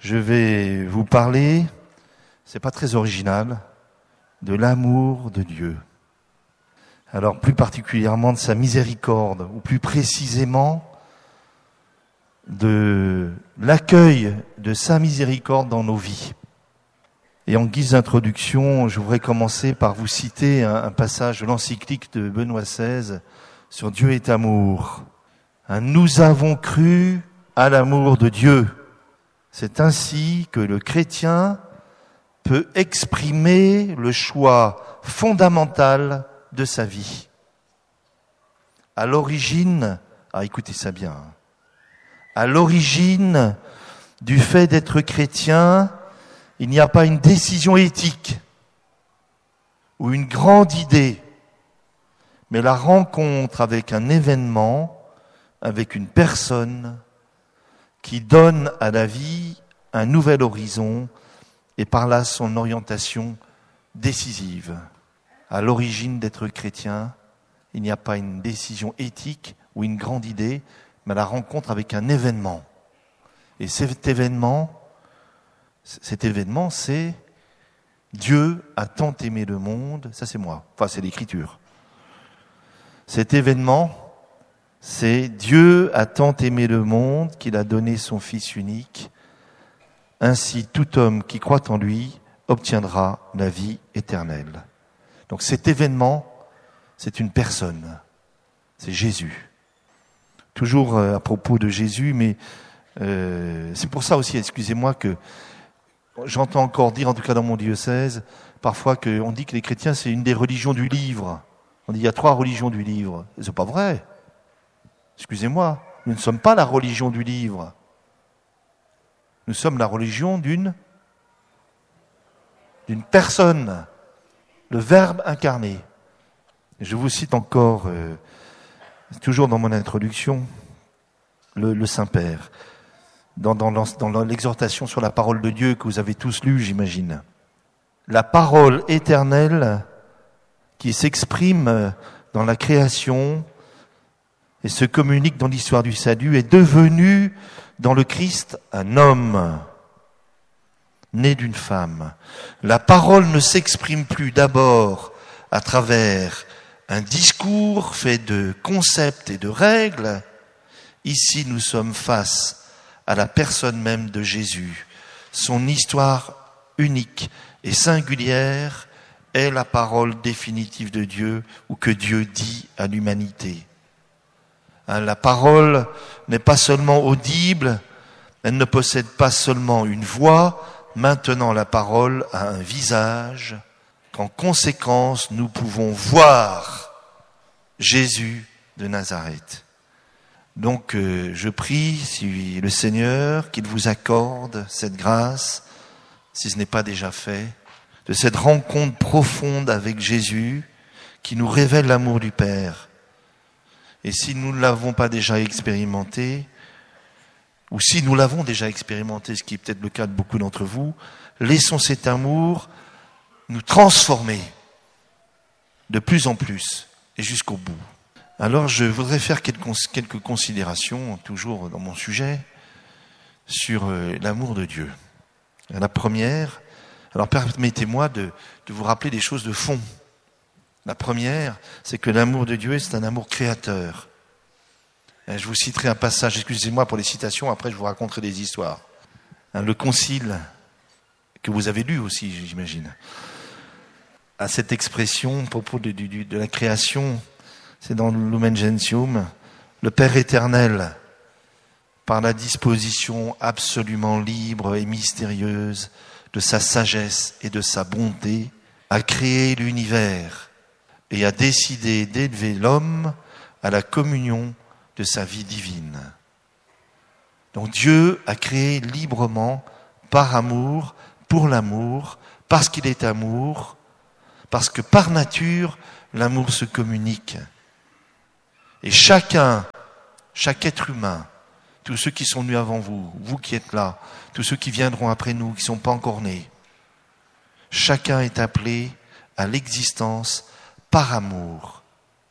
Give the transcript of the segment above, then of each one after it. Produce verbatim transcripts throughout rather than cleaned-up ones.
Je vais vous parler, c'est pas très original, de l'amour de Dieu. Alors plus particulièrement de sa miséricorde, ou plus précisément de l'accueil de sa miséricorde dans nos vies. Et en guise d'introduction, je voudrais commencer par vous citer un, un passage de l'encyclique de Benoît seize sur Dieu est amour. Un, nous avons cru à l'amour de Dieu. C'est ainsi que le chrétien peut exprimer le choix fondamental de sa vie. À l'origine, ah écoutez ça bien, à l'origine du fait d'être chrétien, il n'y a pas une décision éthique ou une grande idée, mais la rencontre avec un événement, avec une personne qui donne à la vie un nouvel horizon et par là son orientation décisive. À l'origine d'être chrétien, il n'y a pas une décision éthique ou une grande idée, mais la rencontre avec un événement. Et cet événement, cet événement, c'est Dieu a tant aimé le monde, ça c'est moi, enfin c'est l'Écriture. Cet événement, c'est Dieu a tant aimé le monde qu'il a donné son Fils unique. Ainsi, tout homme qui croit en lui obtiendra la vie éternelle. Donc cet événement, c'est une personne, c'est Jésus. Toujours à propos de Jésus, mais euh, c'est pour ça aussi, excusez-moi, que j'entends encore dire, en tout cas dans mon diocèse, parfois qu'on dit que les chrétiens, c'est une des religions du livre. On dit il y a trois religions du livre. C'est pas vrai. Excusez-moi, nous ne sommes pas la religion du livre. Nous sommes la religion d'une, d'une personne, le Verbe incarné. Je vous cite encore, euh, toujours dans mon introduction, le, le Saint-Père, dans, dans, dans l'exhortation sur la parole de Dieu que vous avez tous lue, j'imagine. La parole éternelle qui s'exprime dans la création et se communique dans l'histoire du salut est devenue dans le Christ un homme né d'une femme. La parole ne s'exprime plus d'abord à travers un discours fait de concepts et de règles. Ici, nous sommes face à la personne même de Jésus. Son histoire unique et singulière est la parole définitive de Dieu ou que Dieu dit à l'humanité. La parole n'est pas seulement audible, elle ne possède pas seulement une voix. Maintenant, la parole a un visage qu'en conséquence, nous pouvons voir Jésus de Nazareth. Donc, euh, je prie si le Seigneur qu'il vous accorde cette grâce, si ce n'est pas déjà fait, de cette rencontre profonde avec Jésus qui nous révèle l'amour du Père. Et si nous ne l'avons pas déjà expérimenté, ou si nous l'avons déjà expérimenté, ce qui est peut-être le cas de beaucoup d'entre vous, laissons cet amour nous transformer de plus en plus et jusqu'au bout. Alors je voudrais faire quelques, quelques considérations, toujours dans mon sujet, sur euh, l'amour de Dieu. La première, alors permettez-moi de, de vous rappeler des choses de fond. La première, c'est que l'amour de Dieu, c'est un amour créateur. Je vous citerai un passage, excusez-moi pour les citations, après je vous raconterai des histoires. Le concile, que vous avez lu aussi, j'imagine, a cette expression à propos de, de, de la création, c'est dans Lumen Gentium, le Père éternel, par la disposition absolument libre et mystérieuse de sa sagesse et de sa bonté, a créé l'univers et a décidé d'élever l'homme à la communion de sa vie divine. Donc Dieu a créé librement, par amour, pour l'amour, parce qu'il est amour, parce que par nature, l'amour se communique. Et chacun, chaque être humain, tous ceux qui sont nés avant vous, vous qui êtes là, tous ceux qui viendront après nous, qui ne sont pas encore nés, chacun est appelé à l'existence par amour.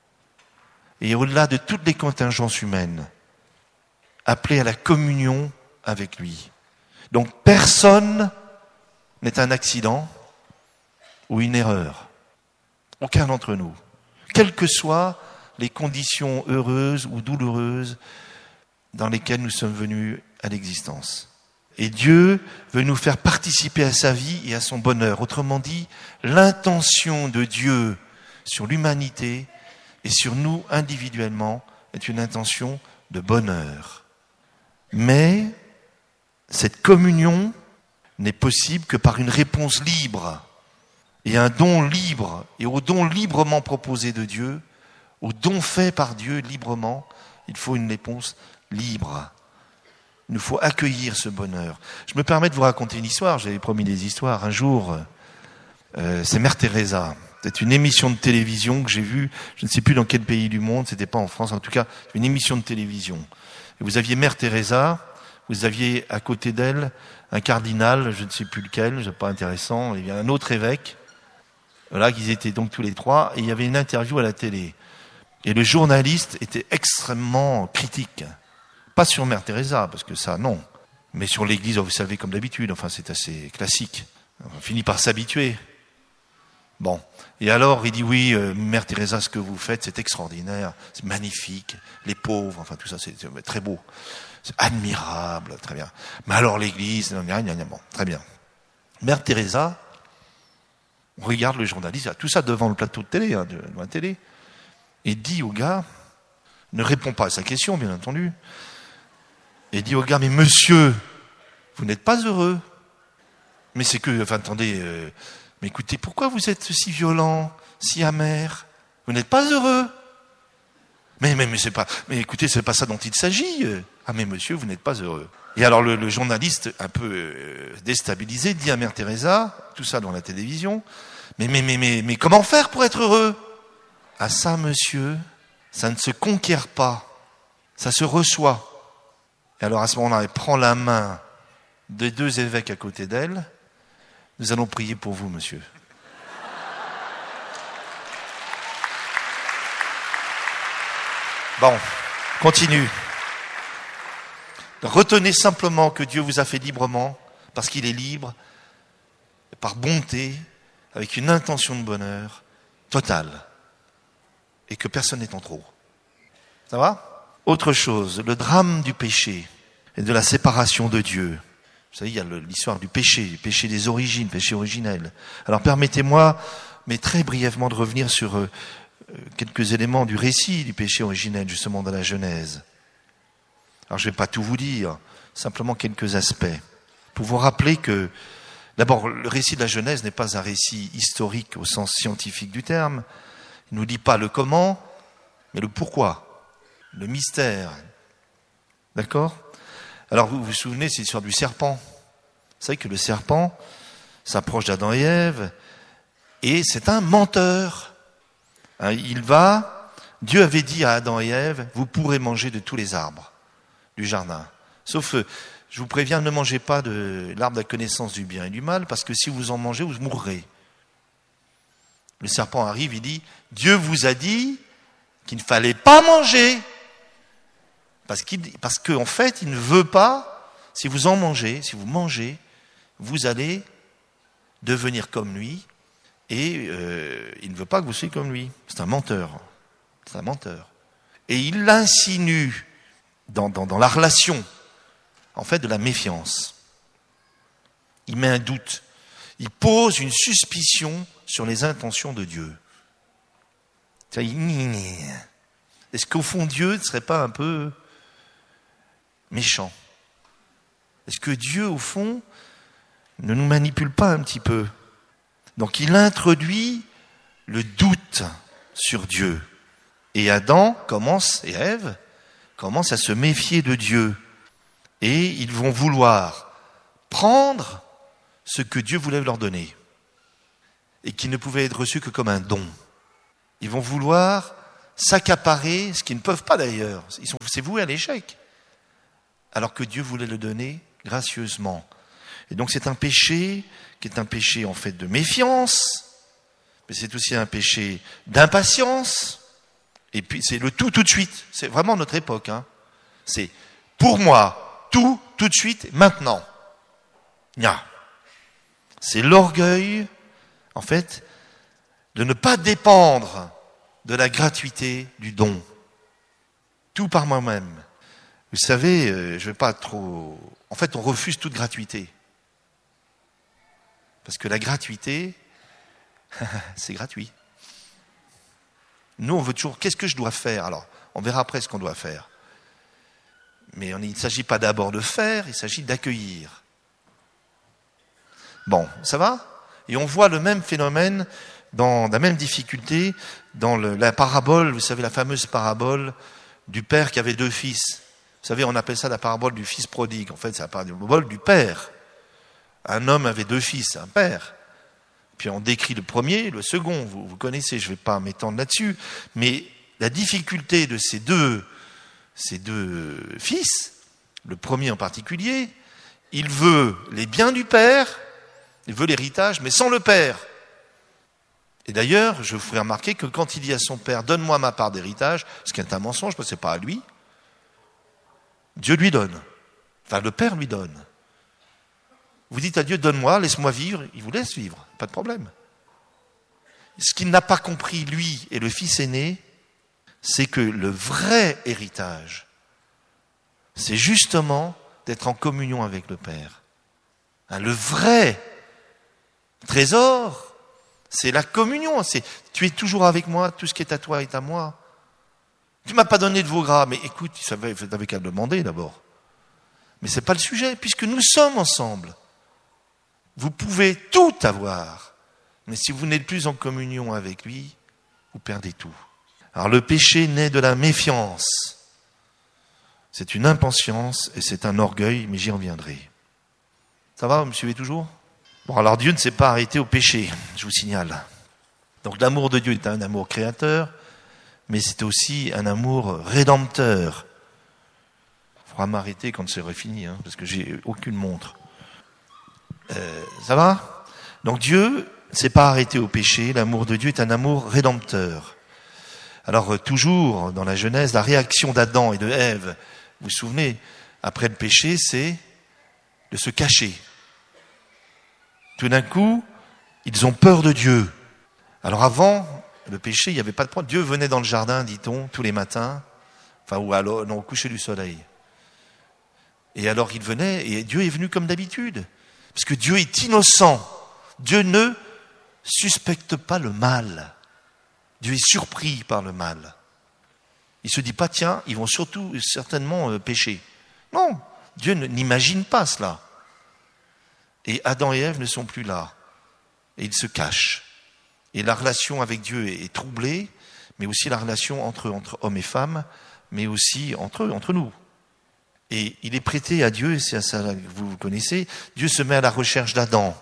Et au-delà de toutes les contingences humaines, appelé à la communion avec lui. Donc personne n'est un accident ou une erreur. Aucun d'entre nous. Quelles que soient les conditions heureuses ou douloureuses dans lesquelles nous sommes venus à l'existence. Et Dieu veut nous faire participer à sa vie et à son bonheur. Autrement dit, l'intention de Dieu sur l'humanité et sur nous individuellement est une intention de bonheur. Mais cette communion n'est possible que par une réponse libre et un don libre. Et au don librement proposé de Dieu, au don fait par Dieu librement, il faut une réponse libre. Il nous faut accueillir ce bonheur. Je me permets de vous raconter une histoire, j'avais promis des histoires. Un jour, euh, c'est Mère Teresa. C'est une émission de télévision que j'ai vue, je ne sais plus dans quel pays du monde, c'était pas en France, en tout cas, une émission de télévision. Et vous aviez Mère Teresa, vous aviez à côté d'elle un cardinal, je ne sais plus lequel, c'est pas intéressant, il y a un autre évêque. Voilà, qu'ils étaient donc tous les trois, et il y avait une interview à la télé. Et le journaliste était extrêmement critique. Pas sur Mère Teresa, parce que ça, non. Mais sur l'Église, vous savez, comme d'habitude, enfin, c'est assez classique. On finit par s'habituer. Bon. Et alors, il dit, oui, euh, Mère Teresa, ce que vous faites, c'est extraordinaire, c'est magnifique. Les pauvres, enfin, tout ça, c'est, c'est très beau. C'est admirable, très bien. Mais alors, l'Église, non, non, non, non, bon, très bien. Mère Teresa, on regarde le journaliste, tout ça devant le plateau de télé, hein, devant la télé, et dit au gars, ne répond pas à sa question, bien entendu, et dit au gars, mais monsieur, vous n'êtes pas heureux. Mais c'est que, enfin, attendez, euh, mais écoutez, pourquoi vous êtes si violent, si amer? Vous n'êtes pas heureux? Mais, mais, mais c'est pas, mais écoutez, c'est pas ça dont il s'agit. Ah, mais monsieur, vous n'êtes pas heureux. Et alors, le, le journaliste, un peu euh, déstabilisé, dit à Mère Teresa, tout ça dans la télévision, mais, mais, mais, mais, mais comment faire pour être heureux? Ah, ça, monsieur, ça ne se conquiert pas. Ça se reçoit. Et alors, à ce moment-là, elle prend la main des deux évêques à côté d'elle. Nous allons prier pour vous, monsieur. Bon, continue. Retenez simplement que Dieu vous a fait librement, parce qu'il est libre, par bonté, avec une intention de bonheur totale, et que personne n'est en trop. Ça va ? Autre chose, le drame du péché et de la séparation de Dieu. Vous savez, il y a le, l'histoire du péché, du péché des origines, péché originel. Alors permettez-moi, mais très brièvement, de revenir sur euh, quelques éléments du récit du péché originel, justement dans la Genèse. Alors je ne vais pas tout vous dire, simplement quelques aspects. Pour vous rappeler que, d'abord, le récit de la Genèse n'est pas un récit historique au sens scientifique du terme. Il ne nous dit pas le comment, mais le pourquoi, le mystère. D'accord ? Alors vous vous souvenez, c'est l'histoire du serpent. Vous savez que le serpent s'approche d'Adam et Ève, et c'est un menteur. Hein, il va, Dieu avait dit à Adam et Ève, vous pourrez manger de tous les arbres du jardin. Sauf, je vous préviens, ne mangez pas de l'arbre de la connaissance du bien et du mal, parce que si vous en mangez, vous mourrez. Le serpent arrive, il dit, Dieu vous a dit qu'il ne fallait pas manger. Parce qu'il, parce qu'en fait, il ne veut pas, si vous en mangez, si vous mangez, vous allez devenir comme lui, et euh, il ne veut pas que vous soyez comme lui. C'est un menteur. C'est un menteur. Et il l'insinue dans, dans, dans la relation, en fait, de la méfiance. Il met un doute. Il pose une suspicion sur les intentions de Dieu. Est-ce qu'au fond, Dieu ne serait pas un peu méchant? Est-ce que Dieu, au fond, ne nous manipule pas un petit peu? Donc il introduit le doute sur Dieu. Et Adam commence, et Ève, commencent à se méfier de Dieu. Et ils vont vouloir prendre ce que Dieu voulait leur donner. Et qui ne pouvait être reçu que comme un don. Ils vont vouloir s'accaparer, ce qu'ils ne peuvent pas d'ailleurs. Ils sont, c'est voué à l'échec. Alors que Dieu voulait le donner gracieusement. Et donc c'est un péché qui est un péché en fait de méfiance, mais c'est aussi un péché d'impatience, et puis c'est le tout tout de suite. C'est vraiment notre époque. Hein. C'est pour moi, tout, tout de suite, maintenant. Non. C'est l'orgueil, en fait, de ne pas dépendre de la gratuité du don. Tout par moi-même. Vous savez, je ne vais pas trop... En fait, on refuse toute gratuité. Parce que la gratuité, c'est gratuit. Nous, on veut toujours... Qu'est-ce que je dois faire? Alors, on verra après ce qu'on doit faire. Mais on, il ne s'agit pas d'abord de faire, il s'agit d'accueillir. Bon, ça va? Et on voit le même phénomène, dans la même difficulté, dans le, la parabole, vous savez, la fameuse parabole du père qui avait deux fils. Vous savez, on appelle ça la parabole du fils prodigue. En fait, c'est la parabole du père. Un homme avait deux fils, un père. Puis on décrit le premier, le second. Vous, vous connaissez, je ne vais pas m'étendre là-dessus. Mais la difficulté de ces deux, ces deux fils, le premier en particulier, il veut les biens du père, il veut l'héritage, mais sans le père. Et d'ailleurs, je vous ferai remarquer que quand il dit à son père, donne-moi ma part d'héritage, ce qui est un mensonge, parce que ce n'est pas à lui, Dieu lui donne. Enfin, le père lui donne. Vous dites à Dieu, donne-moi, laisse-moi vivre, il vous laisse vivre, pas de problème. Ce qu'il n'a pas compris, lui et le fils aîné, c'est que le vrai héritage, c'est justement d'être en communion avec le Père. Hein, le vrai trésor, c'est la communion. C'est, tu es toujours avec moi, tout ce qui est à toi est à moi. Tu ne m'as pas donné de veau gras, mais écoute, tu n'avais qu'à le demander d'abord. Mais ce n'est pas le sujet, puisque nous sommes ensemble. Vous pouvez tout avoir, mais si vous n'êtes plus en communion avec lui, vous perdez tout. Alors le péché naît de la méfiance. C'est une impatience et c'est un orgueil, mais j'y reviendrai. Ça va, vous me suivez toujours? Bon, alors Dieu ne s'est pas arrêté au péché, je vous signale. Donc l'amour de Dieu est un amour créateur, mais c'est aussi un amour rédempteur. Il faudra m'arrêter quand c'est fini, hein, parce que j'ai aucune montre. Euh, ça va? Donc Dieu ne s'est pas arrêté au péché, l'amour de Dieu est un amour rédempteur. Alors euh, toujours dans la Genèse, la réaction d'Adam et de Ève, vous vous souvenez, après le péché, c'est de se cacher. Tout d'un coup, ils ont peur de Dieu. Alors avant le péché, il n'y avait pas de problème. Dieu venait dans le jardin, dit-on, tous les matins, enfin ou alors non, au coucher du soleil. Et alors il venait, et Dieu est venu comme d'habitude. Parce que Dieu est innocent. Dieu ne suspecte pas le mal. Dieu est surpris par le mal. Il ne se dit pas, tiens, ils vont surtout certainement euh, pécher. Non, Dieu n'imagine pas cela. Et Adam et Ève ne sont plus là. Et ils se cachent. Et la relation avec Dieu est, est troublée, mais aussi la relation entre, entre hommes et femmes, mais aussi entre eux, entre nous. Et il est prêté à Dieu, et c'est à ça que vous connaissez, Dieu se met à la recherche d'Adam.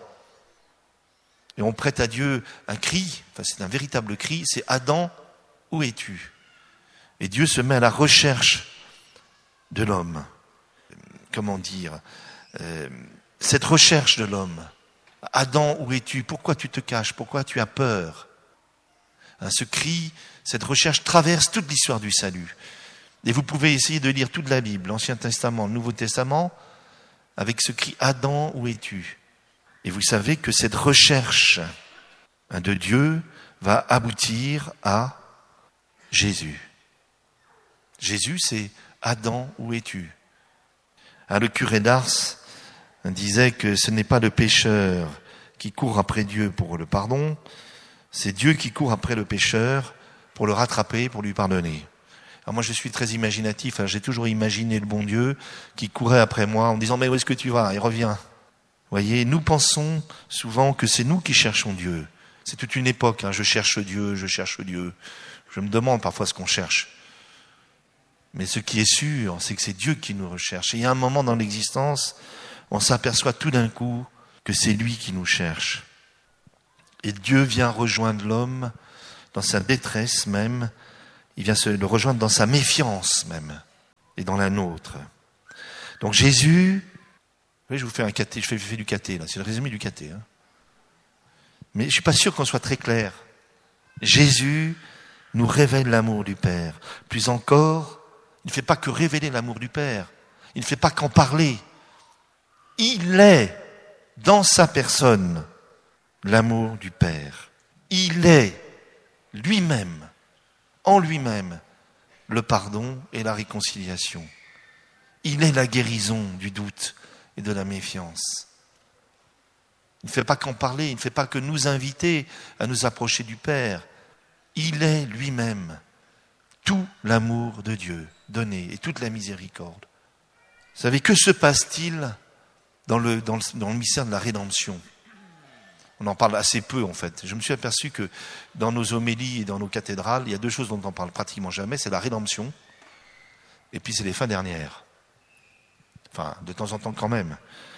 Et on prête à Dieu un cri, enfin c'est un véritable cri, c'est Adam, où es-tu? Et Dieu se met à la recherche de l'homme. Comment dire euh, cette recherche de l'homme. Adam, où es-tu? Pourquoi tu te caches? Pourquoi tu as peur? Hein, ce cri, cette recherche traverse toute l'histoire du salut. Et vous pouvez essayer de lire toute la Bible, l'Ancien Testament, le Nouveau Testament, avec ce cri « Adam, où es-tu » ? Et vous savez que cette recherche de Dieu va aboutir à Jésus. Jésus, c'est « Adam, où es-tu » ? Le curé d'Ars disait que ce n'est pas le pécheur qui court après Dieu pour le pardon, c'est Dieu qui court après le pécheur pour le rattraper, pour lui pardonner. Alors moi je suis très imaginatif, alors j'ai toujours imaginé le bon Dieu qui courait après moi en me disant mais où est-ce que tu vas? Il revient. Vous voyez, nous pensons souvent que c'est nous qui cherchons Dieu. C'est toute une époque, hein, je cherche Dieu, je cherche Dieu. Je me demande parfois ce qu'on cherche. Mais ce qui est sûr, c'est que c'est Dieu qui nous recherche. Et il y a un moment dans l'existence, on s'aperçoit tout d'un coup que c'est lui qui nous cherche. Et Dieu vient rejoindre l'homme dans sa détresse même. Il vient se le rejoindre dans sa méfiance même, et dans la nôtre. Donc Jésus, oui, je vous fais un caté, je fais, je fais du caté là, c'est le résumé du caté. Hein. Mais je ne suis pas sûr qu'on soit très clair. Jésus nous révèle l'amour du Père. Plus encore, il ne fait pas que révéler l'amour du Père. Il ne fait pas qu'en parler. Il est dans sa personne l'amour du Père. Il est lui-même, en lui-même, le pardon et la réconciliation. Il est la guérison du doute et de la méfiance. Il ne fait pas qu'en parler, il ne fait pas que nous inviter à nous approcher du Père. Il est lui-même tout l'amour de Dieu donné et toute la miséricorde. Vous savez, que se passe-t-il dans le, dans le, dans le mystère de la rédemption ? On en parle assez peu en fait. Je me suis aperçu que dans nos homélies et dans nos cathédrales, il y a deux choses dont on ne parle pratiquement jamais, c'est la rédemption et puis c'est les fins dernières. Enfin, de temps en temps quand même.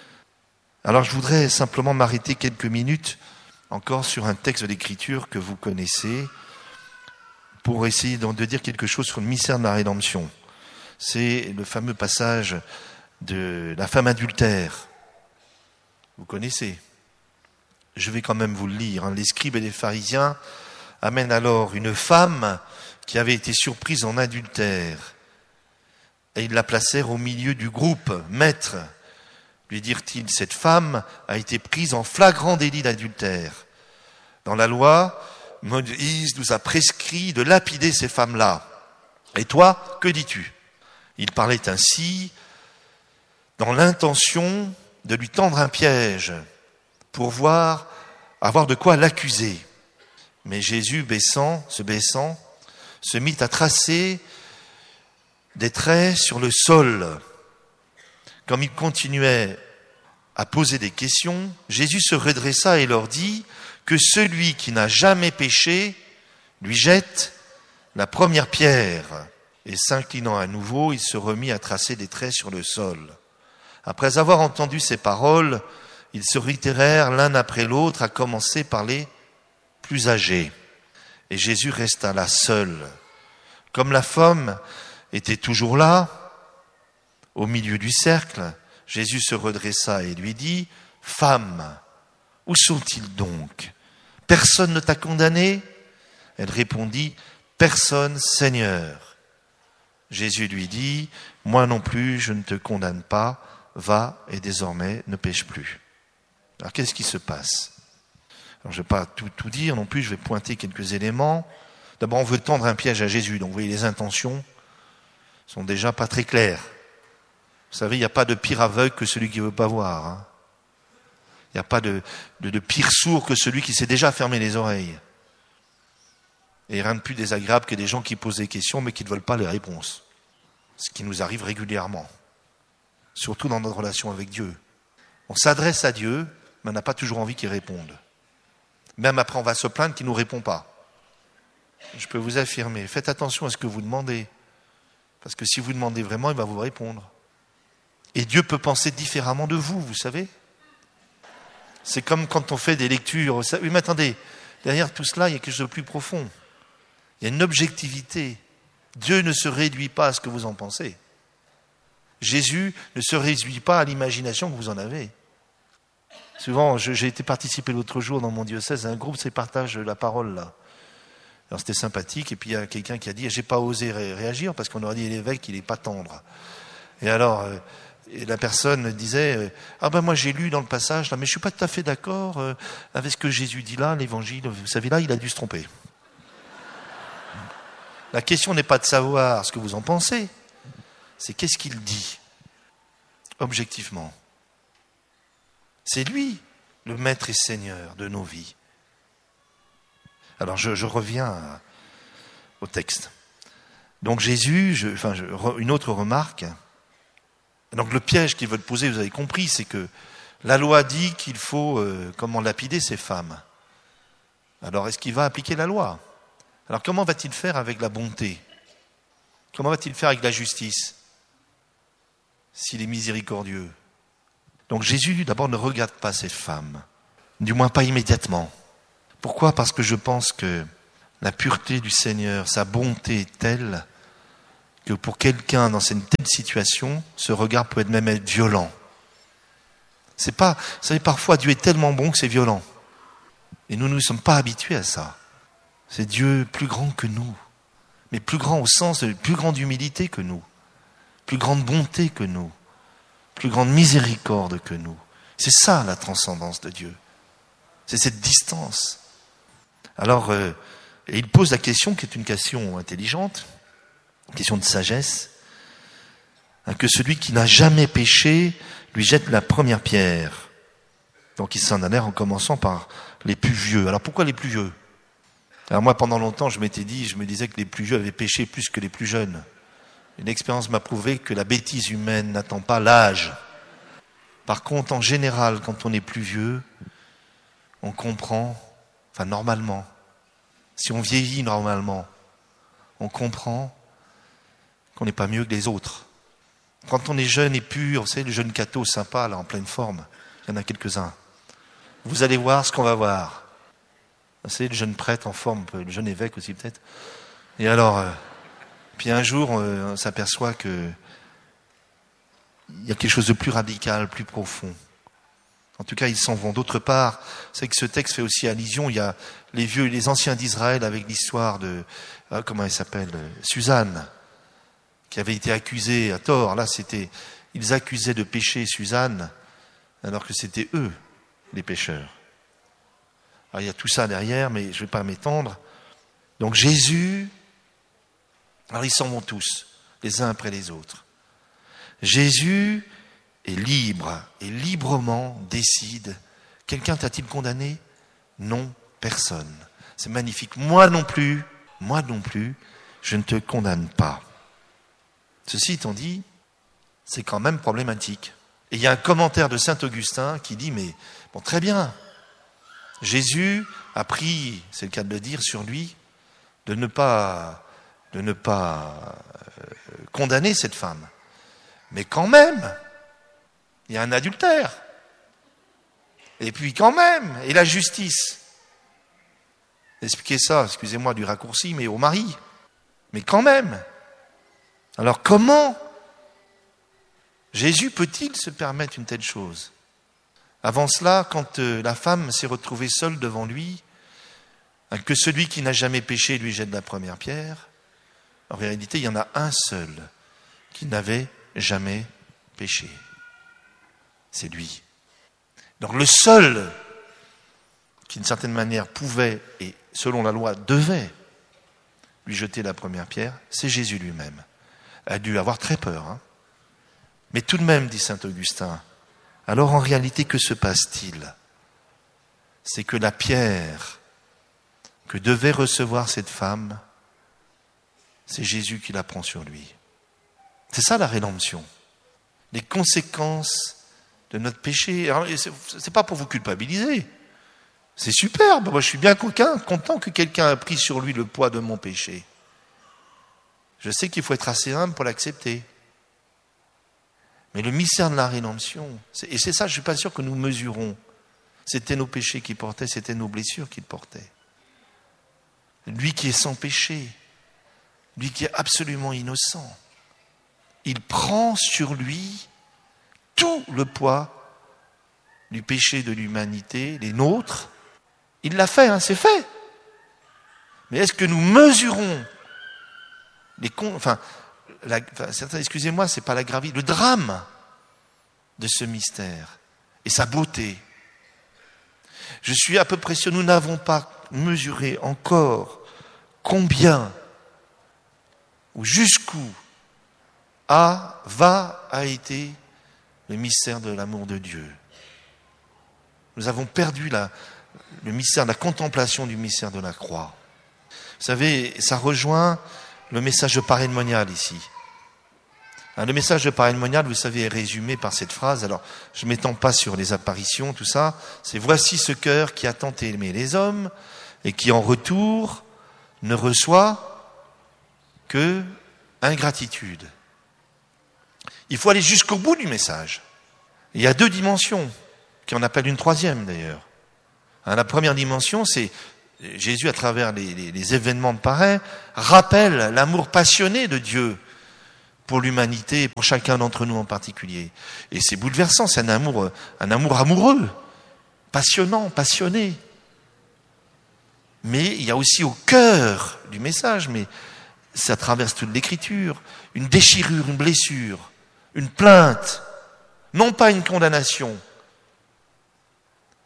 Alors je voudrais simplement m'arrêter quelques minutes encore sur un texte de l'Écriture que vous connaissez pour essayer de dire quelque chose sur le mystère de la rédemption. C'est le fameux passage de la femme adultère. Vous connaissez. Je vais quand même vous le lire. Les scribes et les pharisiens amènent alors une femme qui avait été surprise en adultère. Et ils la placèrent au milieu du groupe. Maître, lui dirent-ils, cette femme a été prise en flagrant délit d'adultère. Dans la loi, Moïse nous a prescrit de lapider ces femmes-là. Et toi, que dis-tu ? Il parlait ainsi dans l'intention de lui tendre un piège pour voir, avoir de quoi l'accuser. Mais Jésus, baissant, se baissant, se mit à tracer des traits sur le sol. Comme il continuait à poser des questions, Jésus se redressa et leur dit que celui qui n'a jamais péché lui jette la première pierre. Et s'inclinant à nouveau, il se remit à tracer des traits sur le sol. Après avoir entendu ces paroles, ils se retirèrent l'un après l'autre, à commencer par les plus âgés. Et Jésus resta là seul. Comme la femme était toujours là, au milieu du cercle, Jésus se redressa et lui dit « Femme, où sont-ils donc ? Personne ne t'a condamné ?» Elle répondit « Personne, Seigneur. » Jésus lui dit « Moi non plus, je ne te condamne pas. Va et désormais ne pêche plus. » Alors qu'est-ce qui se passe ? Alors, je ne vais pas tout, tout dire non plus, je vais pointer quelques éléments. D'abord, on veut tendre un piège à Jésus, donc vous voyez, les intentions sont déjà pas très claires. Vous savez, il n'y a pas de pire aveugle que celui qui ne veut pas voir. Hein. Il n'y a pas de, de, de pire sourd que celui qui s'est déjà fermé les oreilles. Et rien de plus désagréable que des gens qui posent des questions mais qui ne veulent pas les réponses. Ce qui nous arrive régulièrement. Surtout dans notre relation avec Dieu. On s'adresse à Dieu, mais on n'a pas toujours envie qu'il réponde. Même après, on va se plaindre qu'il ne nous répond pas. Je peux vous affirmer, faites attention à ce que vous demandez. Parce que si vous demandez vraiment, il va vous répondre. Et Dieu peut penser différemment de vous, vous savez. C'est comme quand on fait des lectures. Oui, mais attendez, derrière tout cela, il y a quelque chose de plus profond. Il y a une objectivité. Dieu ne se réduit pas à ce que vous en pensez. Jésus ne se réduit pas à l'imagination que vous en avez. Souvent, je, j'ai été participer l'autre jour dans mon diocèse à un groupe, c'est partage de la parole là. Alors c'était sympathique, et puis il y a quelqu'un qui a dit, j'ai pas osé ré- réagir parce qu'on aurait dit l'évêque, il est pas tendre. Et alors, euh, et la personne disait, euh, ah ben moi j'ai lu dans le passage là, mais je suis pas tout à fait d'accord euh, avec ce que Jésus dit là, l'évangile. Vous savez là, il a dû se tromper. La question n'est pas de savoir ce que vous en pensez, c'est qu'est-ce qu'il dit, objectivement. C'est lui, le maître et seigneur de nos vies. Alors je, je reviens à, au texte. Donc Jésus, je, enfin je, une autre remarque. Donc le piège qu'ils veulent poser, vous avez compris, c'est que la loi dit qu'il faut euh, comment lapider ces femmes. Alors est-ce qu'il va appliquer la loi ? Alors comment va-t-il faire avec la bonté ? Comment va-t-il faire avec la justice ? S'il est miséricordieux. Donc Jésus, d'abord, ne regarde pas cette femme, du moins pas immédiatement. Pourquoi ? Parce que je pense que la pureté du Seigneur, sa bonté est telle que pour quelqu'un dans une telle situation, ce regard peut être même être violent. C'est pas, vous savez, parfois Dieu est tellement bon que c'est violent. Et nous ne nous sommes pas habitués à ça. C'est Dieu plus grand que nous, mais plus grand au sens de plus grande humilité que nous, plus grande bonté que nous, plus grande miséricorde que nous. C'est ça la transcendance de Dieu. C'est cette distance. Alors, euh, et il pose la question qui est une question intelligente, une question de sagesse, hein, que celui qui n'a jamais péché lui jette la première pierre. Donc il s'en allait en commençant par les plus vieux. Alors pourquoi les plus vieux? Alors moi, pendant longtemps, je m'étais dit, je me disais que les plus vieux avaient péché plus que les plus jeunes. Une expérience m'a prouvé que la bêtise humaine n'attend pas l'âge. Par contre, en général, quand on est plus vieux, on comprend, enfin normalement, si on vieillit normalement, on comprend qu'on n'est pas mieux que les autres. Quand on est jeune et pur, vous savez, le jeune catho sympa, là, en pleine forme, il y en a quelques-uns. Vous allez voir ce qu'on va voir. Vous savez, le jeune prêtre en forme, le jeune évêque aussi peut-être. Et alors, euh, puis un jour, euh, on s'aperçoit que il y a quelque chose de plus radical, plus profond. En tout cas, ils s'en vont. D'autre part, c'est que ce texte fait aussi allusion. Il y a les vieux, les anciens d'Israël avec l'histoire de, euh, comment elle s'appelle, Suzanne, qui avait été accusée à tort. Là, c'était, ils accusaient de péché Suzanne, alors que c'était eux, les pécheurs. Alors, il y a tout ça derrière, mais je ne vais pas m'étendre. Donc Jésus, alors ils s'en vont tous, les uns après les autres. Jésus est libre et librement décide. Quelqu'un t'a-t-il condamné? Non, personne. C'est magnifique. Moi non plus, moi non plus, je ne te condamne pas. Ceci étant dit, c'est quand même problématique. Et il y a un commentaire de saint Augustin qui dit, mais bon, très bien, Jésus a pris, c'est le cas de le dire, sur lui, de ne pas, de ne pas euh, condamner cette femme. Mais quand même, il y a un adultère. Et puis quand même, et la justice. Expliquez ça, excusez-moi du raccourci, mais au mari. Mais quand même. Alors comment Jésus peut-il se permettre une telle chose? Avant cela, quand euh, la femme s'est retrouvée seule devant lui, hein, que celui qui n'a jamais péché lui jette la première pierre, en réalité, il y en a un seul qui n'avait jamais péché. C'est lui. Donc le seul qui, d'une certaine manière, pouvait et, selon la loi, devait lui jeter la première pierre, c'est Jésus lui-même. Il a dû avoir très peur. Hein. Mais tout de même, dit saint Augustin, alors en réalité, que se passe-t-il? C'est que la pierre que devait recevoir cette femme, c'est Jésus qui la prend sur lui. C'est ça la rédemption. Les conséquences de notre péché. Alors, c'est pas pour vous culpabiliser. C'est superbe. Moi, je suis bien content que quelqu'un a pris sur lui le poids de mon péché. Je sais qu'il faut être assez humble pour l'accepter. Mais le mystère de la rédemption, et c'est ça, je ne suis pas sûr que nous mesurons. C'était nos péchés qu'il portait, c'était nos blessures qu'il portait. Lui qui est sans péché, lui qui est absolument innocent, il prend sur lui tout le poids du péché de l'humanité, les nôtres. Il l'a fait, hein, c'est fait. Mais est-ce que nous mesurons les con... enfin, la... enfin, excusez-moi, c'est pas la gravité, le drame de ce mystère et sa beauté. Je suis à peu près sûr, nous n'avons pas mesuré encore combien ou jusqu'où a, va, a été le mystère de l'amour de Dieu. Nous avons perdu la, le mystère, la contemplation du mystère de la croix. Vous savez, ça rejoint le message de parémonial ici. Hein, le message de parémonial, vous savez, est résumé par cette phrase. Alors, je ne m'étends pas sur les apparitions, tout ça. C'est « Voici ce cœur qui a tant aimé les hommes et qui, en retour, ne reçoit que ingratitude. » Il faut aller jusqu'au bout du message. Il y a deux dimensions, qui en appellent une troisième d'ailleurs. Hein, la première dimension, c'est Jésus, à travers les, les, les événements de pareil, rappelle l'amour passionné de Dieu pour l'humanité, pour chacun d'entre nous en particulier. Et c'est bouleversant, c'est un amour, un amour amoureux, passionnant, passionné. Mais il y a aussi au cœur du message, mais ça traverse toute l'écriture, une déchirure, une blessure, une plainte, non pas une condamnation,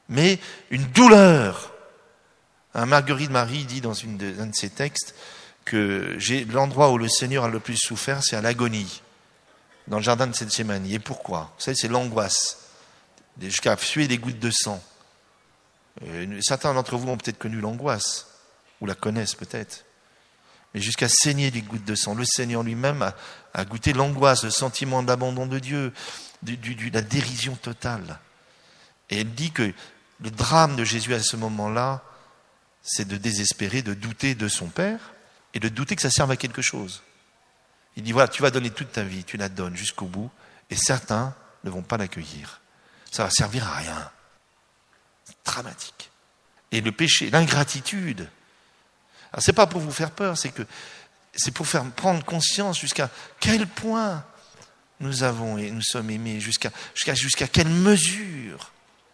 mais une douleur. Hein, Marguerite Marie dit dans une de, un de ses textes que j'ai, l'endroit où le Seigneur a le plus souffert, c'est à l'agonie, dans le jardin de Gethsémani. Et pourquoi? Vous savez, c'est l'angoisse, jusqu'à suer des gouttes de sang. Euh, certains d'entre vous ont peut-être connu l'angoisse, ou la connaissent peut-être, mais jusqu'à saigner des gouttes de sang. Le Seigneur lui-même a, a goûté l'angoisse, le sentiment d'abandon de Dieu, du, du, du, la dérision totale. Et elle dit que le drame de Jésus à ce moment-là, c'est de désespérer, de douter de son Père, et de douter que ça serve à quelque chose. Il dit, voilà, tu vas donner toute ta vie, tu la donnes jusqu'au bout, et certains ne vont pas l'accueillir. Ça va servir à rien. C'est dramatique. Et le péché, l'ingratitude, alors c'est pas pour vous faire peur, c'est que c'est pour faire prendre conscience jusqu'à quel point nous avons et nous sommes aimés, jusqu'à jusqu'à jusqu'à quelle mesure.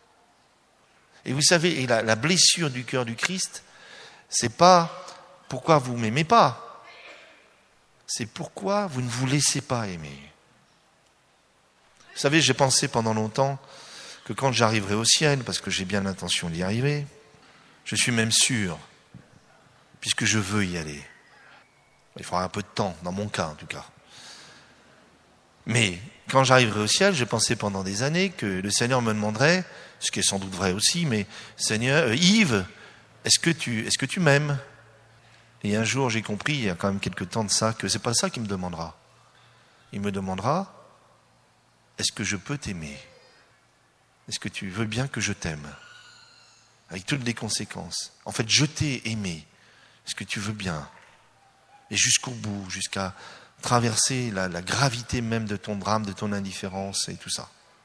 Et vous savez, et la, la blessure du cœur du Christ, c'est pas pourquoi vous m'aimez pas, c'est pourquoi vous ne vous laissez pas aimer. Vous savez, j'ai pensé pendant longtemps que quand j'arriverai au ciel, parce que j'ai bien l'intention d'y arriver, je suis même sûr, puisque je veux y aller. Il faudra un peu de temps, dans mon cas en tout cas. Mais quand j'arriverai au ciel, j'ai pensé pendant des années que le Seigneur me demanderait, ce qui est sans doute vrai aussi, mais Seigneur, euh, Yves, est-ce que tu, est-ce que tu m'aimes? Et un jour, j'ai compris, il y a quand même quelques temps de ça, que c'est pas ça qu'il me demandera. Il me demandera, est-ce que je peux t'aimer? Est-ce que tu veux bien que je t'aime? Avec toutes les conséquences. En fait, je t'ai aimé. Est-ce que tu veux bien? Et jusqu'au bout, jusqu'à traverser la, la gravité même de ton drame, de ton indifférence et tout ça.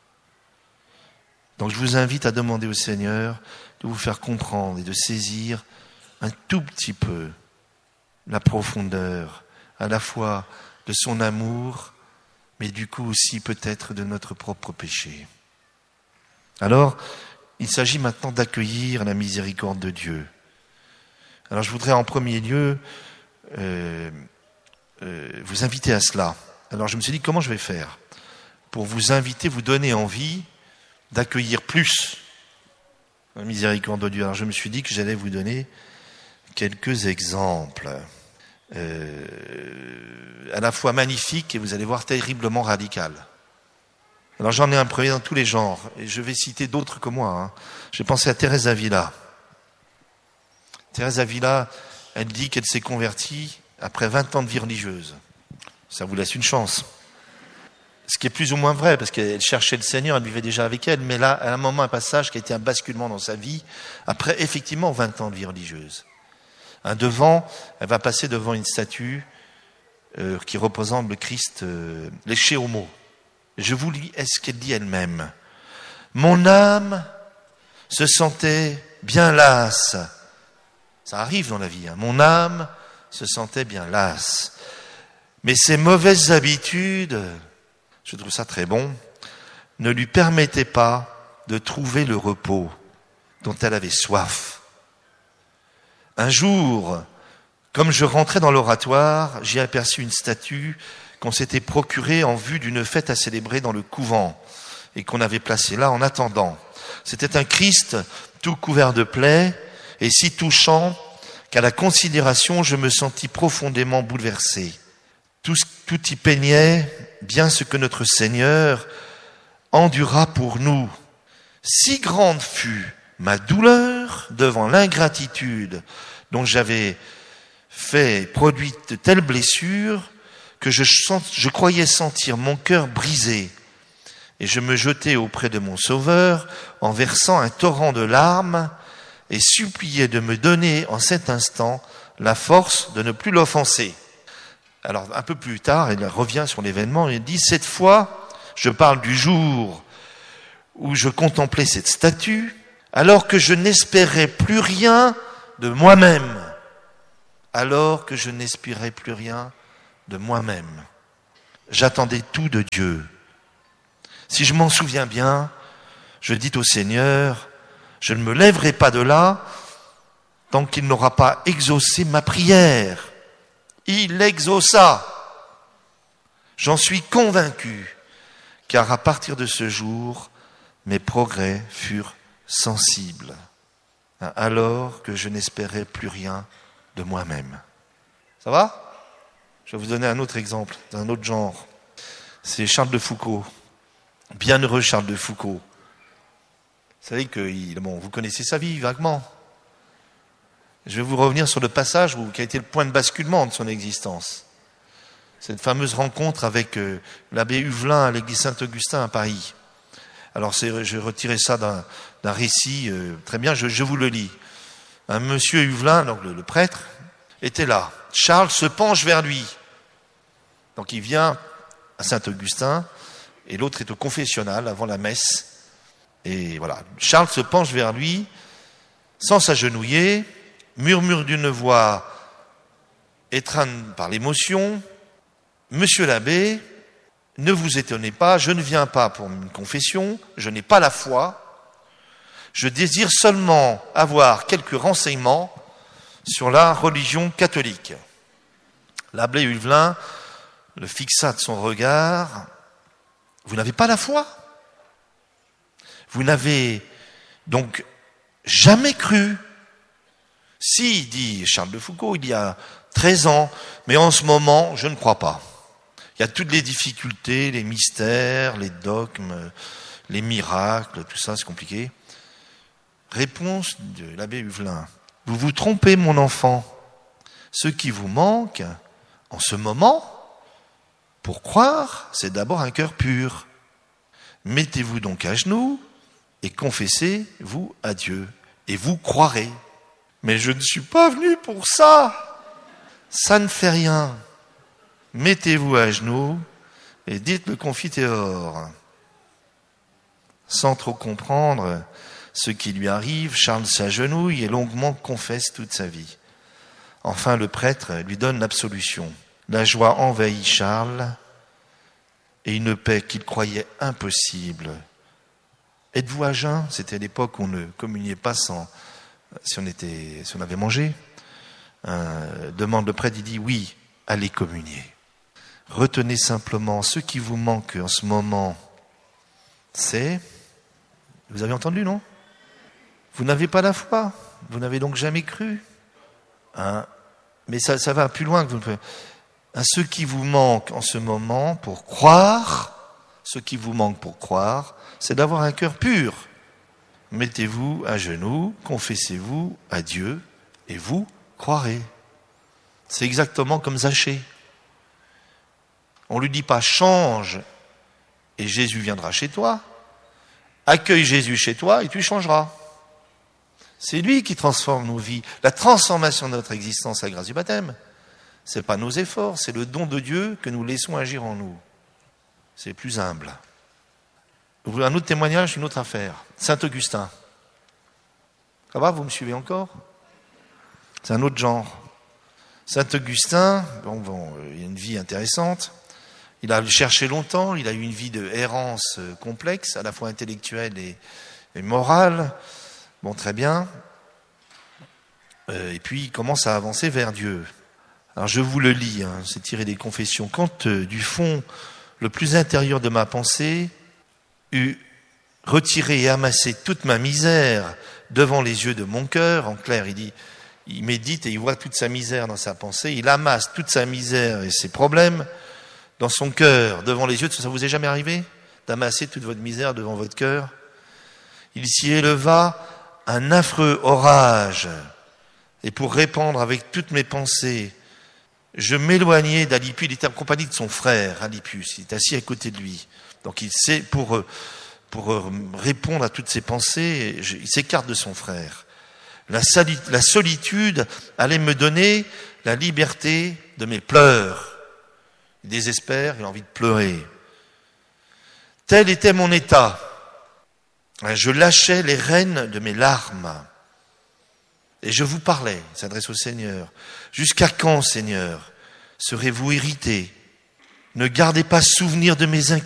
Donc je vous invite à demander au Seigneur de vous faire comprendre et de saisir un tout petit peu la profondeur, à la fois de son amour, mais du coup aussi peut-être de notre propre péché. Alors, il s'agit maintenant d'accueillir la miséricorde de Dieu. Alors je voudrais en premier lieu euh, euh, vous inviter à cela. Alors je me suis dit, comment je vais faire pour vous inviter, vous donner envie d'accueillir plus la miséricorde de Dieu. Alors je me suis dit que j'allais vous donner quelques exemples, euh, à la fois magnifiques et vous allez voir terriblement radicales. Alors j'en ai un premier dans tous les genres, et je vais citer d'autres que moi. Hein. J'ai pensé à Thérèse Avila. Thérèse Avila, elle dit qu'elle s'est convertie après vingt ans de vie religieuse. Ça vous laisse une chance. Ce qui est plus ou moins vrai, parce qu'elle cherchait le Seigneur, elle vivait déjà avec elle, mais là, à un moment, un passage qui a été un basculement dans sa vie, après effectivement vingt ans de vie religieuse. Hein, devant, elle va passer devant une statue euh, qui représente le Christ euh, léché au mot. Je vous lis ce qu'elle dit elle-même. Mon âme se sentait bien lasse. Ça arrive dans la vie. Hein. Mon âme se sentait bien lasse. Mais ses mauvaises habitudes, je trouve ça très bon, ne lui permettaient pas de trouver le repos dont elle avait soif. Un jour, comme je rentrais dans l'oratoire, j'ai aperçu une statue qu'on s'était procurée en vue d'une fête à célébrer dans le couvent et qu'on avait placée là en attendant. C'était un Christ tout couvert de plaies et si touchant qu'à la considération, je me sentis profondément bouleversé. Tout, tout y peignait bien ce que notre Seigneur endura pour nous. Si grande fut ma douleur devant l'ingratitude dont j'avais fait, produit de telles blessures, que je, sens, je croyais sentir mon cœur brisé. Et je me jetai auprès de mon Sauveur en versant un torrent de larmes et suppliais de me donner en cet instant la force de ne plus l'offenser. Alors un peu plus tard, elle revient sur l'événement et dit, cette fois, je parle du jour où je contemplais cette statue, alors que je n'espérais plus rien de moi-même. Alors que je n'espérais plus rien de moi-même. J'attendais tout de Dieu. Si je m'en souviens bien, je dis au Seigneur, je ne me lèverai pas de là tant qu'il n'aura pas exaucé ma prière. Il l'exauça. J'en suis convaincu, car à partir de ce jour, mes progrès furent sensible, alors que je n'espérais plus rien de moi-même. Ça va ? Je vais vous donner un autre exemple, d'un autre genre. C'est Charles de Foucault. Bienheureux Charles de Foucault. Vous savez que il, bon, vous connaissez sa vie vaguement. Je vais vous revenir sur le passage où, qui a été le point de basculement de son existence. Cette fameuse rencontre avec euh, l'abbé Huvelin à l'église Saint-Augustin à Paris. Alors c'est, je vais retirer ça d'un, d'un récit, euh, très bien, je, je vous le lis. Un monsieur Huvelin, donc le, le prêtre, était là. Charles se penche vers lui. Donc il vient à Saint-Augustin, et l'autre est au confessionnal avant la messe. Et voilà, Charles se penche vers lui, sans s'agenouiller, murmure d'une voix étreinte par l'émotion, « Monsieur l'abbé, ne vous étonnez pas, je ne viens pas pour une confession, je n'ai pas la foi, je désire seulement avoir quelques renseignements sur la religion catholique. » L'abbé Huvelin le fixa de son regard. « Vous n'avez pas la foi ? Vous n'avez donc jamais cru ? » « Si, dit Charles de Foucault, il y a treize ans, mais en ce moment, je ne crois pas. Il y a toutes les difficultés, les mystères, les dogmes, les miracles, tout ça, c'est compliqué. » Réponse de l'abbé Huvelin. « Vous vous trompez, mon enfant. Ce qui vous manque, en ce moment, pour croire, c'est d'abord un cœur pur. Mettez-vous donc à genoux et confessez-vous à Dieu, et vous croirez. » « Mais je ne suis pas venu pour ça. Ça ne fait rien. Mettez-vous à genoux et dites le confiteor. » Sans trop comprendre ce qui lui arrive, Charles s'agenouille et longuement confesse toute sa vie. Enfin, le prêtre lui donne l'absolution. La joie envahit Charles et une paix qu'il croyait impossible. « Êtes-vous à jeun ?» C'était l'époque où on ne communiait pas sans... Si on, était, si on avait mangé, euh, demande le prêtre, il dit oui, allez communier. Retenez simplement ce qui vous manque en ce moment, c'est, vous avez entendu, non ? Vous n'avez pas la foi, vous n'avez donc jamais cru. Hein ? Mais ça, ça va plus loin que vous ne pouvez. Hein, ce qui vous manque en ce moment pour croire, ce qui vous manque pour croire, c'est d'avoir un cœur pur. Mettez-vous à genoux, confessez-vous à Dieu et vous croirez. C'est exactement comme Zachée. On ne lui dit pas change et Jésus viendra chez toi. Accueille Jésus chez toi et tu changeras. C'est lui qui transforme nos vies. La transformation de notre existence à la grâce du baptême, ce n'est pas nos efforts, c'est le don de Dieu que nous laissons agir en nous. C'est plus humble. Un autre témoignage, une autre affaire. Saint-Augustin. Ça va, vous me suivez encore ? C'est un autre genre. Saint-Augustin, bon, bon, il a une vie intéressante. Il a cherché longtemps, il a eu une vie de errance complexe, à la fois intellectuelle et, et morale. Bon, très bien. Euh, et puis, il commence à avancer vers Dieu. Alors, je vous le lis, hein, c'est tiré des Confessions. Quand euh, du fond le plus intérieur de ma pensée eut retiré et amassé toute ma misère devant les yeux de mon cœur, en clair, il dit, il médite et il voit toute sa misère dans sa pensée, il amasse toute sa misère et ses problèmes dans son cœur, devant les yeux de... Ça vous est jamais arrivé d'amasser toute votre misère devant votre cœur ? Il s'y éleva un affreux orage, et pour répandre avec toutes mes pensées, je m'éloignai d'Alypius. Il était en compagnie de son frère, Alypius, il est assis à côté de lui. Donc il sait, pour, pour répondre à toutes ses pensées, il s'écarte de son frère. La, sali- la solitude allait me donner la liberté de mes pleurs. Il désespère, il a envie de pleurer. Tel était mon état. Je lâchais les rênes de mes larmes. Et je vous parlais, il s'adresse au Seigneur. Jusqu'à quand, Seigneur, serez-vous irrité ? Ne gardez pas souvenir de mes inquiétudes.